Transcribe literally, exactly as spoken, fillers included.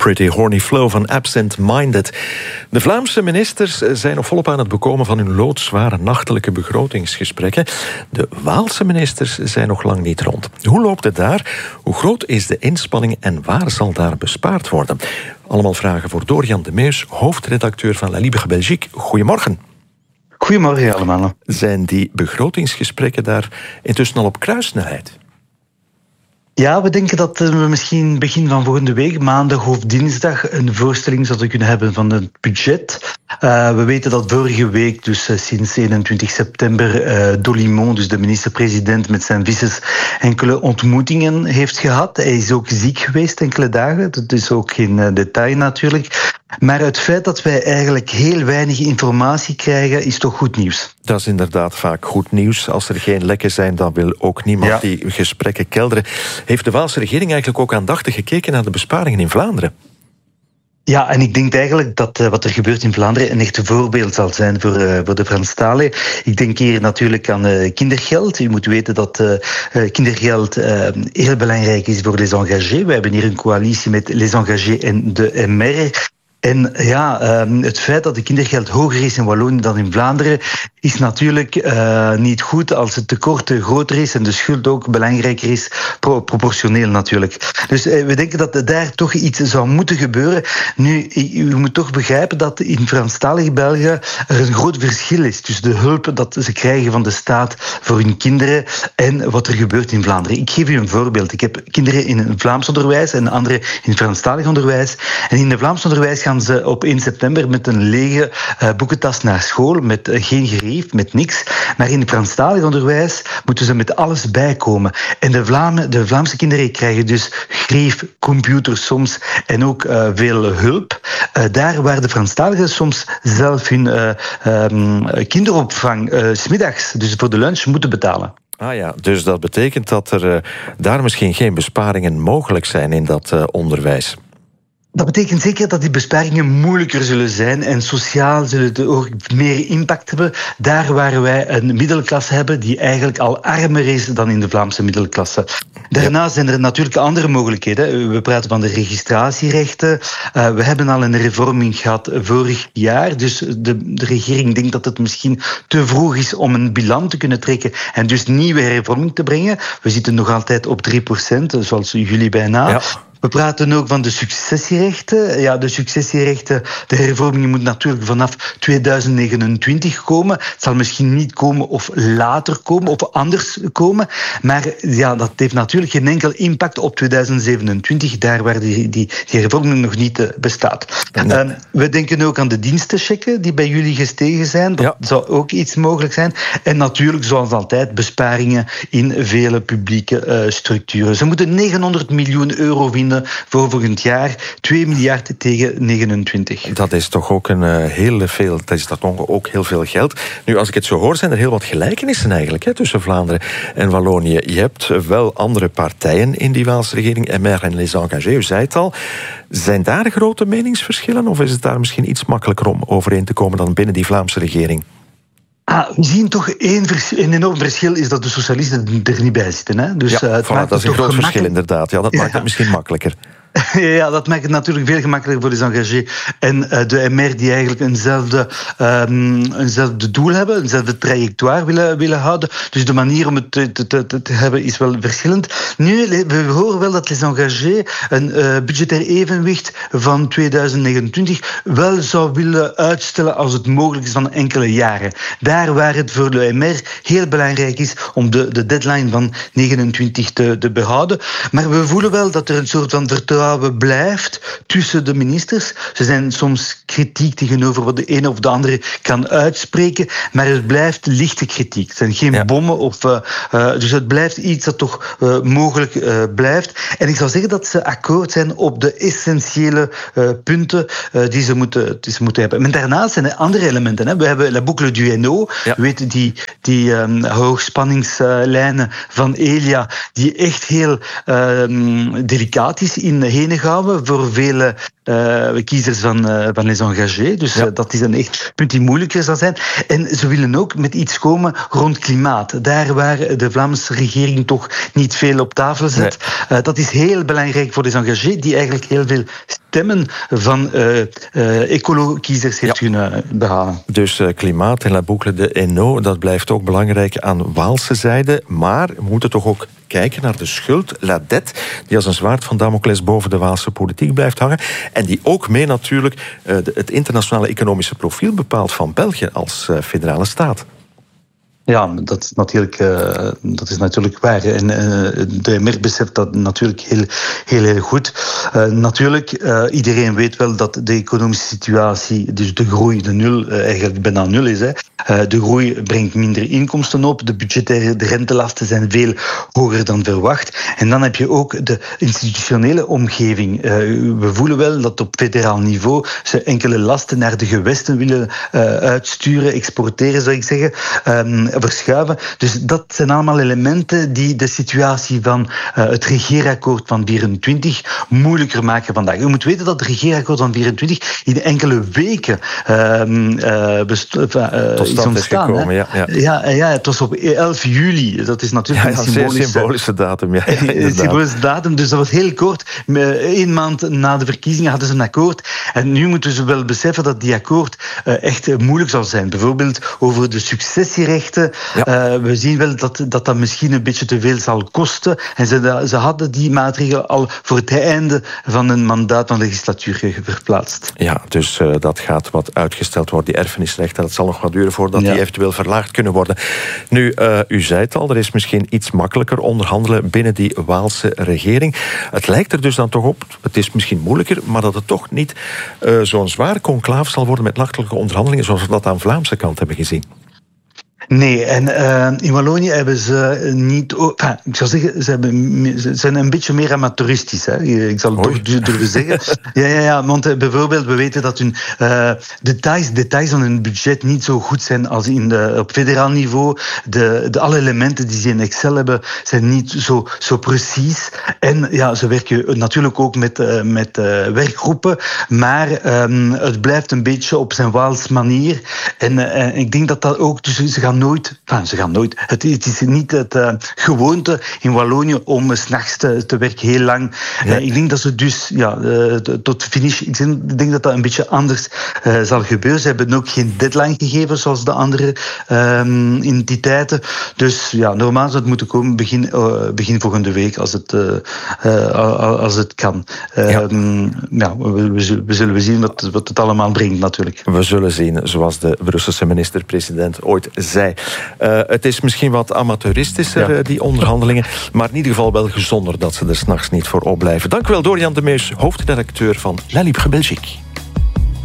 Pretty Horny Flow van Absent Minded. De Vlaamse ministers zijn nog volop aan het bekomen van hun loodzware nachtelijke begrotingsgesprekken. De Waalse ministers zijn nog lang niet rond. Hoe loopt het daar? Hoe groot is de inspanning en waar zal daar bespaard worden? Allemaal vragen voor Dorian de Meus, hoofdredacteur van La Libre Belgique. Goedemorgen. Goedemorgen allemaal. Zijn die begrotingsgesprekken daar intussen al op kruissnelheid? Ja, we denken dat we misschien begin van volgende week, maandag of dinsdag, een voorstelling zouden kunnen hebben van het budget. Uh, we weten dat vorige week, dus uh, sinds eenentwintig september, uh, Dolimon, dus de minister-president met zijn vices, enkele ontmoetingen heeft gehad. Hij is ook ziek geweest enkele dagen, dat is ook geen uh, detail natuurlijk. Maar het feit dat wij eigenlijk heel weinig informatie krijgen, is toch goed nieuws. Dat is inderdaad vaak goed nieuws. Als er geen lekken zijn, dan wil ook niemand ja. die gesprekken kelderen. Heeft de Waalse regering eigenlijk ook aandachtig gekeken naar de besparingen in Vlaanderen? Ja, en ik denk eigenlijk dat uh, wat er gebeurt in Vlaanderen een echt voorbeeld zal zijn voor, uh, voor de Franstaligen. Ik denk hier natuurlijk aan uh, kindergeld. U moet weten dat uh, uh, kindergeld uh, heel belangrijk is voor les engagés. We hebben hier een coalitie met les engagés en de M R. En ja, het feit dat de kindergeld hoger is in Wallonië dan in Vlaanderen is natuurlijk uh, niet goed als het tekort groter is en de schuld ook belangrijker is, pro- proportioneel natuurlijk. Dus uh, we denken dat er daar toch iets zou moeten gebeuren. Nu, u moet toch begrijpen dat in Franstalig België er een groot verschil is tussen de hulp dat ze krijgen van de staat voor hun kinderen en wat er gebeurt in Vlaanderen. Ik geef u een voorbeeld. Ik heb kinderen in het Vlaams onderwijs en anderen in het Franstalig onderwijs. En in het Vlaams onderwijs gaan ze op één september met een lege uh, boekentas naar school, met uh, geen gerief, met niks. Maar in het Franstalig onderwijs moeten ze met alles bijkomen. En de, Vlaam, de Vlaamse kinderen krijgen dus gerief, computer soms en ook uh, veel hulp. Uh, daar waar de Franstaligen soms zelf hun uh, um, kinderopvang uh, 's middags, dus voor de lunch, moeten betalen. Ah ja, dus dat betekent dat er uh, daar misschien geen besparingen mogelijk zijn in dat uh, onderwijs. Dat betekent zeker dat die besparingen moeilijker zullen zijn en sociaal zullen het ook meer impact hebben. Daar waar wij een middelklasse hebben die eigenlijk al armer is dan in de Vlaamse middelklasse. Daarna zijn er natuurlijk andere mogelijkheden. We praten van de registratierechten. Uh, we hebben al een hervorming gehad vorig jaar. Dus de, de regering denkt dat het misschien te vroeg is om een bilan te kunnen trekken en dus nieuwe hervorming te brengen. We zitten nog altijd op drie procent, zoals jullie bijna. Ja. We praten ook van de successierechten. Ja, de successierechten, de hervorming moet natuurlijk vanaf tweeduizend negenentwintig komen. Het zal misschien niet komen of later komen of anders komen. Maar ja, dat heeft natuurlijk geen enkel impact op tweeduizend zevenentwintig, daar waar die, die, die hervorming nog niet uh, bestaat. Nee. Uh, we denken ook aan de dienstenchecken die bij jullie gestegen zijn. Dat ja. zou ook iets mogelijk zijn. En natuurlijk, zoals altijd, besparingen in vele publieke uh, structuren. Ze moeten negenhonderd miljoen euro vinden voor volgend jaar, twee miljard tegen negenentwintig. Dat is toch ook een uh, heel veel, dat is dat ook heel veel geld. Nu, als ik het zo hoor, zijn er heel wat gelijkenissen eigenlijk hè, tussen Vlaanderen en Wallonië. Je hebt wel andere partijen in die Waalse regering, M R en Les Engagés, u zei het al. Zijn daar grote meningsverschillen of is het daar misschien iets makkelijker om overeen te komen dan binnen die Vlaamse regering? Ah, we zien toch één vers- een enorm verschil is dat de socialisten er niet bij zitten. Hè? Dus, ja, uh, het voilà, dat is een groot verschil inderdaad. Ja, dat maakt het misschien makkelijker. Ja, dat maakt het natuurlijk veel gemakkelijker voor de engagés en uh, de M R die eigenlijk eenzelfde, um, eenzelfde doel hebben, eenzelfde trajectoire willen, willen houden. Dus de manier om het te, te, te, te hebben is wel verschillend. Nu, we horen wel dat les engagés een uh, budgetair evenwicht van tweeduizend negenentwintig wel zou willen uitstellen als het mogelijk is van enkele jaren. Daar waar het voor de M R heel belangrijk is om de, de deadline van negenentwintig te, te behouden. Maar we voelen wel dat er een soort van vertrouwen blijft tussen de ministers. Ze zijn soms kritiek tegenover wat de ene of de andere kan uitspreken, maar het blijft lichte kritiek. Het zijn geen ja. bommen. Of, uh, uh, dus het blijft iets dat toch uh, mogelijk uh, blijft. En ik zou zeggen dat ze akkoord zijn op de essentiële uh, punten uh, die, ze moeten, die ze moeten hebben. Maar daarnaast zijn er andere elementen. Hè. We hebben la boucle du N O, ja. weet, die, die um, hoogspanningslijnen van Elia, die echt heel um, delicaat is in Henegouwen voor vele uh, kiezers van, uh, van les engagés. Dus ja. uh, dat is een echt punt die moeilijker zal zijn. En ze willen ook met iets komen rond klimaat. Daar waar de Vlaamse regering toch niet veel op tafel zet. Nee. Uh, dat is heel belangrijk voor les engagés, die eigenlijk heel veel stemmen van uh, uh, ecolo-kiezers heeft ja. kunnen behalen. Dus uh, klimaat en la boucle de Hainaut, dat blijft ook belangrijk aan Waalse zijde. Maar we moeten toch ook kijken naar de schuld, la dette, die als een zwaard van Damocles boven de Waalse politiek blijft hangen. En die ook mee natuurlijk uh, de, het internationale economische profiel bepaalt van België als uh, federale staat. Ja, dat is natuurlijk, uh, dat is natuurlijk waar. En uh, de M R beseft dat natuurlijk heel, heel, heel goed. Uh, natuurlijk, uh, iedereen weet wel dat de economische situatie, dus de groei, de nul, uh, eigenlijk bijna nul is. Hè. Uh, de groei brengt minder inkomsten op. De budgettaire, de rentelasten zijn veel hoger dan verwacht. En dan heb je ook de institutionele omgeving. Uh, we voelen wel dat op federaal niveau ze enkele lasten naar de gewesten willen uh, uitsturen, exporteren, zou ik zeggen. Um, verschuiven. Dus dat zijn allemaal elementen die de situatie van uh, het regeerakkoord van vierentwintig moeilijker maken vandaag. U moet weten dat het regeerakkoord van vierentwintig in enkele weken uh, uh, best- uh, Tot stand is ontstaan. Is gekomen, ja, ja. Ja, ja, het was op elf juli. Dat is natuurlijk ja, een symbolische, symbolische datum. Ja, een symbolische datum, dus dat was heel kort. Eén maand na de verkiezingen hadden ze een akkoord. En nu moeten ze wel beseffen dat die akkoord uh, echt moeilijk zal zijn. Bijvoorbeeld over de successierechten. Ja. Uh, we zien wel dat, dat dat misschien een beetje te veel zal kosten. En ze, ze hadden die maatregelen al voor het einde van een mandaat van de legislatuur verplaatst. Ja, dus uh, dat gaat wat uitgesteld worden, die erfenisrechten. Dat zal nog wat duren voordat ja. die eventueel verlaagd kunnen worden. Nu, uh, u zei het al, er is misschien iets makkelijker onderhandelen binnen die Waalse regering. Het lijkt er dus dan toch op, het is misschien moeilijker, maar dat het toch niet uh, zo'n zwaar conclaaf zal worden met nachtelijke onderhandelingen zoals we dat aan Vlaamse kant hebben gezien. Nee, en uh, in Wallonië hebben ze niet... Enfin, ik zou zeggen, ze, hebben, ze zijn een beetje meer amateuristisch. Hè. Ik zal het toch durven zeggen. Ja, ja, ja, want uh, bijvoorbeeld, we weten dat hun uh, details, details van hun budget niet zo goed zijn als in de, op federaal niveau. De, de, alle elementen die ze in Excel hebben, zijn niet zo, zo precies. En ja, ze werken natuurlijk ook met, uh, met uh, werkgroepen, maar um, het blijft een beetje op zijn Waals manier. En uh, ik denk dat dat ook... Dus ze gaan nooit, enfin, ze gaan nooit. Het, het is niet het uh, gewoonte in Wallonië om uh, 's nachts te, te werken, heel lang. Ja. Uh, ik denk dat ze dus ja, uh, tot finish. Ik denk dat dat een beetje anders uh, zal gebeuren. Ze hebben ook geen deadline gegeven zoals de andere uh, entiteiten. Dus ja, normaal zou het moeten komen begin, uh, begin volgende week als het, uh, uh, als het kan. Uh, ja. Ja, we, we, we zullen zien wat, wat het allemaal brengt natuurlijk. We zullen zien, zoals de Brusselse minister-president ooit zei. Uh, het is misschien wat amateuristischer, ja. uh, die onderhandelingen, maar in ieder geval wel gezonder dat ze er 's nachts niet voor opblijven. Dank u wel, Dorian de Meus, hoofdredacteur van La Libre Belgique.